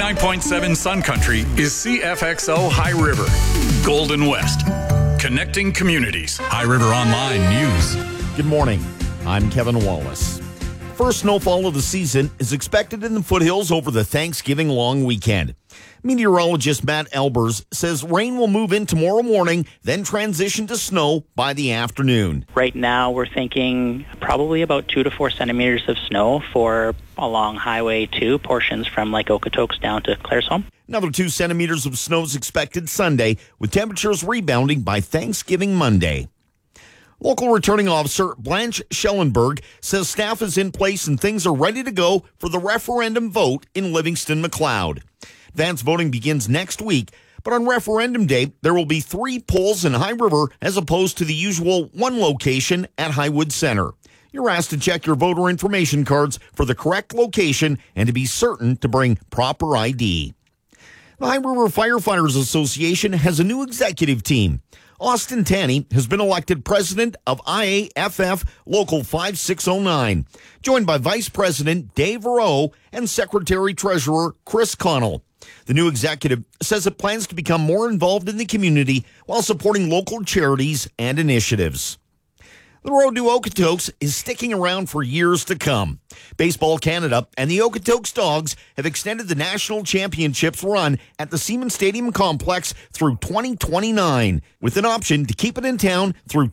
99.7 Sun Country is CFXO High River, Golden West, connecting communities. High River Online News. Good morning. I'm Kevin Wallace. First snowfall of the season is expected in the foothills over the Thanksgiving long weekend. Meteorologist Matt Albers says rain will move in tomorrow morning, then transition to snow by the afternoon. Right now, we're thinking probably about 2 to 4 centimeters of snow for along Highway 2, portions from Lake Okotoks down to Claresholm. Another 2 centimeters of snow is expected Sunday, with temperatures rebounding by Thanksgiving Monday. Local returning officer Blanche Schellenberg says staff is in place and things are ready to go for the referendum vote in Livingston-McLeod. Advance voting begins next week, but on referendum day, there will be 3 polls in High River as opposed to the usual 1 location at Highwood Center. You're asked to check your voter information cards for the correct location and to be certain to bring proper ID. The High River Firefighters Association has a new executive team. Austin Tanney has been elected president of IAFF Local 5609, joined by Vice President Dave Rowe and Secretary-Treasurer Chris Connell. The new executive says it plans to become more involved in the community while supporting local charities and initiatives. The Road to Okotoks is sticking around for years to come. Baseball Canada and the Okotoks Dogs have extended the national championships run at the Siemens Stadium complex through 2029, with an option to keep it in town through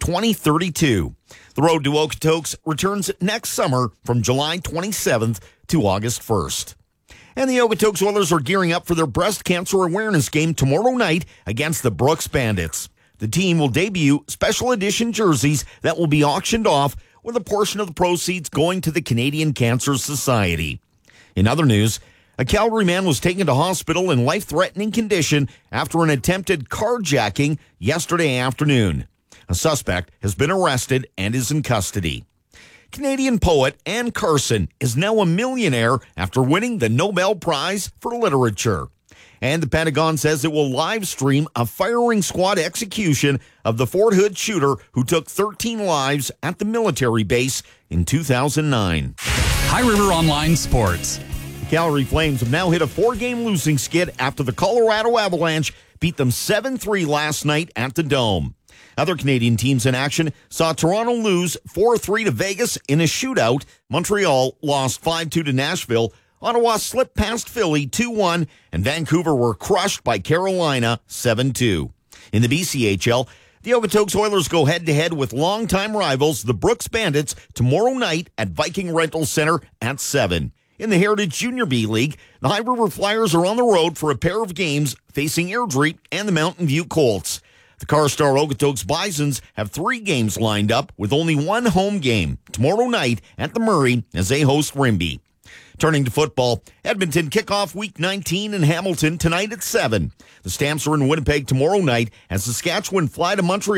2032. The Road to Okotoks returns next summer from July 27th to August 1st. And the Okotoks Oilers are gearing up for their breast cancer awareness game tomorrow night against the Brooks Bandits. The team will debut special edition jerseys that will be auctioned off, with a portion of the proceeds going to the Canadian Cancer Society. In other news, a Calgary man was taken to hospital in life-threatening condition after an attempted carjacking yesterday afternoon. A suspect has been arrested and is in custody. Canadian poet Anne Carson is now a millionaire after winning the Nobel Prize for Literature. And the Pentagon says it will live stream a firing squad execution of the Fort Hood shooter who took 13 lives at the military base in 2009. High River Online Sports. The Calgary Flames have now hit a 4-game losing skid after the Colorado Avalanche beat them 7-3 last night at the Dome. Other Canadian teams in action saw Toronto lose 4-3 to Vegas in a shootout. Montreal lost 5-2 to Nashville. Ottawa slipped past Philly 2-1, and Vancouver were crushed by Carolina 7-2. In the BCHL, the Okotoks Oilers go head-to-head with longtime rivals, the Brooks Bandits, tomorrow night at Viking Rental Center at 7. In the Heritage Junior B League, the High River Flyers are on the road for a pair of games facing Airdrie and the Mountain View Colts. The Carstar Okotoks Bisons have 3 games lined up with only 1 home game tomorrow night at the Murray as they host Rimbey. Turning to football, Edmonton kickoff Week 19 in Hamilton tonight at 7. The Stamps are in Winnipeg tomorrow night as Saskatchewan fly to Montreal